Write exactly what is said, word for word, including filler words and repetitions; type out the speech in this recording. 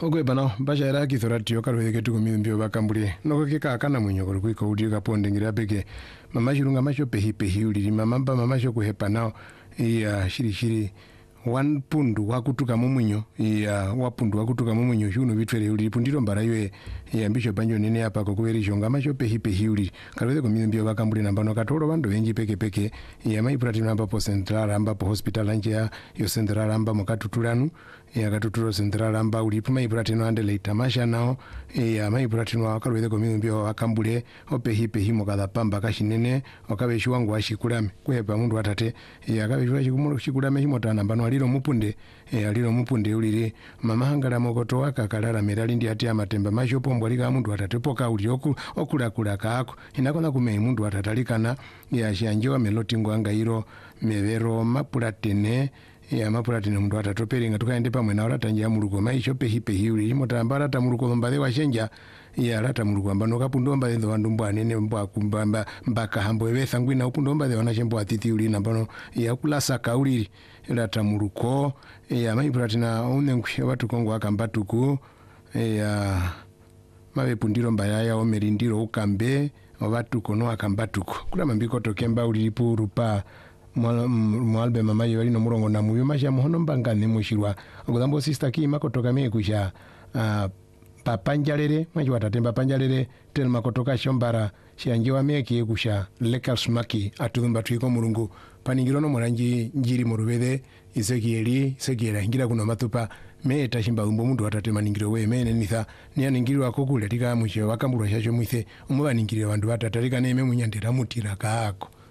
ogwe bana basha era kithorati yokarwe ketu kumimbio bakambule noko keka kana munyo ko kwiko udi kaponde ngira peke mama shirunga masho pehi pehi uli mama mba mama sho kuhepa nao ya shiri shiri one pundu wakutuka mumunyo ya wapundu wakutuka mumunyo shuno bitwere uli pundiro mbarayo ya mbisho banjo nene hapa ko kuberisho ngama sho pehi pehi uli karwe ko mimbio bakambule nambano katoro bando benji peke peke ya mai prati namba po central amba po hospital anje ya yo central amba mokatutulanu ya katuturo central amba uli puma iprati no andele tamasha nao ya mai prati no akarwe ko mimbio bakambule opehi pehi mokada pamba kashinene okabe wangu ashikulame kwepa mundu atate ya akabe shikumulo shikulame himota nambano aliro mupunde e aliro mupunde ulire mama hangala mokoto waka kalala merali ndi ati amatemba masho pombo alika mundu atatepoka uli oku okula kula kako inakona kume mundu atatalikana ya shanjo melotingo angairo mevero mapulatene ya mapulatene mundu atatoperinga tukaende pamwe na olata njya muluko maisho pehi pehi uli motambala ta muluko mbale washenja ya lata muluko ambano kapundomba ndo wandumbwa nene mbwa kumbamba mbaka hambo ebetha ngwina upundomba de wanashembo atiti uli nambano ya kulasa kauliri lata muluko ya maipratina unengwe watu kongo akambatuku ya mabe pundiro mbayaya omerindiro ukambe watu kono akambatuku kula mambiko tokemba ulilipu rupa mwalbe mamaye walino murongo na muyo masha muhono mbangane mushirwa ogudambo sister ki makotoka me kusha uh, papanjalere mwaji watatemba panjalere tel makotoka shombara shianjewa meki kusha lekal smaki atudumba twiko murungu paningirono muranji njiri murubede isekieli sekiela ngira kuno matupa me tashimba umbo mundu watatema ningiro we mene nitha niya ningiro akokule tika mushe wakambulwa shasho mwithe umuba ningiro wandu watatalika neme munyandira mutira kako